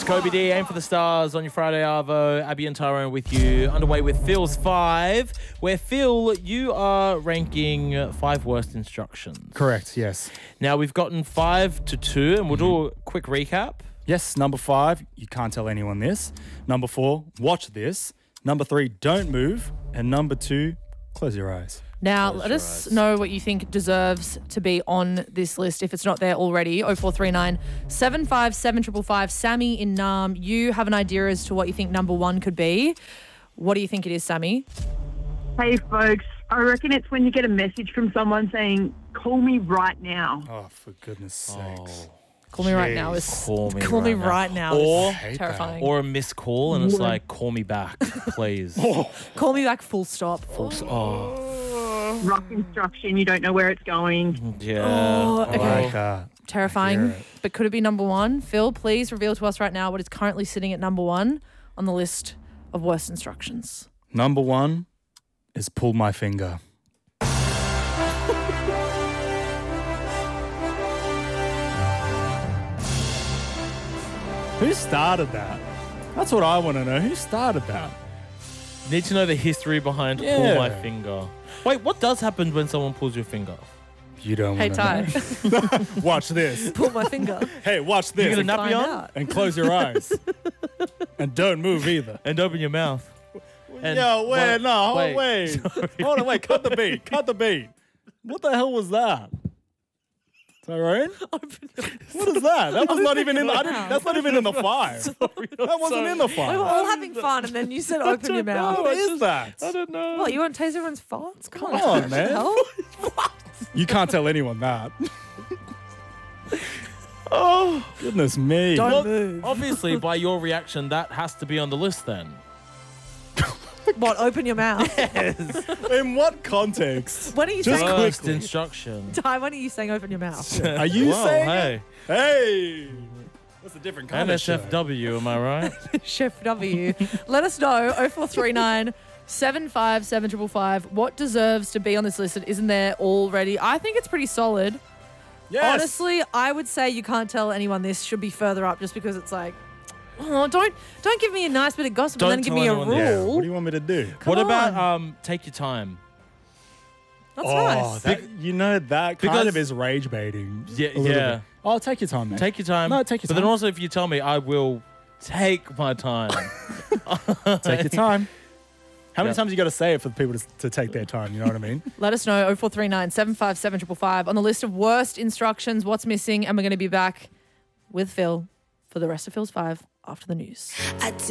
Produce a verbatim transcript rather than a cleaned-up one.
Kobe D, Aim for the Stars on your Friday Arvo. Abby and Tyrone with you. Underway with Phil's Five, where Phil, you are ranking five worst instructions. Correct, yes. Now, we've gotten five to two, and we'll do a quick recap. Yes, number five, you can't tell anyone this. Number four, watch this. Number three, don't move. And number two, close your eyes. Now, Close let your us eyes. know what you think deserves to be on this list if it's not there already. oh four three nine, seven five seven, five five five. Sammy in Nam, you have an idea as to what you think number one could be. What do you think it is, Sammy? Hey, folks, I reckon it's when you get a message from someone saying, call me right now. Oh, for goodness sakes. Call me right now Jeez. is Call me call me right now. right now Or- is Hate that. terrifying. Or a missed call, and it's like, call me back, please. Call me back full stop. Oh, Rough instruction, you don't know where it's going. yeah. Oh, I okay. like that. Terrifying. hear it. But could it be number one? Phil, please reveal to us right now what is currently sitting at number one on the list of worst instructions. Number one is pull my finger. Who started that? That's what I want to know. Who started that? Need to know the history behind pull Yeah. my finger. Wait, what does happen when someone pulls your finger? You don't Hey, want Ty, to know. Watch this. pull my finger. Hey, watch You this. gonna nappy Find on? out. And close your eyes. And don't move either. And open your mouth. And Yo, wait, what- no, hold wait, wait. sorry. Hold on, wait, cut the beat. Cut the beat. What the hell was that? Tyrone? What is that? That was not even in the I didn't, that's not even in the five. That wasn't in the We were five. all having fun, and then you said open your mouth. What is that? I don't know. What, you want to taste everyone's farts? Come Come on, man. Hell? You can't tell anyone that. Oh, Goodness me. Don't Well, move. obviously, by your reaction, that has to be on the list then. What, open your mouth? In what context? When are you Just saying... quick. First quickly. instruction. Ty, when are you saying open your mouth? Are you Wow, saying hey, it? Hey. That's a different kind of show. N S F W, am I right? Chef W. Let us know, oh four three nine, seven five seven, five five five. What deserves to be on this list that isn't there already? I think it's pretty solid. Yes. Honestly, I would say you can't tell anyone this should be further up just because it's like, oh, don't don't give me a nice bit of gossip Don't and then give tell me a anyone rule. this. Yeah, what do you want me to do? Come what about on. um, take your time? That's oh, nice. that, you know, that kind Because- of is rage baiting. Yeah, a little yeah. bit. Oh, take your time, man. Take your time. No, take your But time. then also, if you tell me, I will take my time. Take your time. How many Yeah. times you got to say it for people to, to take their time? You know what I mean? Let us know, oh four three nine, seven five seven, five five five. On the list of worst instructions, what's missing, and we're going to be back with Phil for the rest of Phil's Five after the news. I do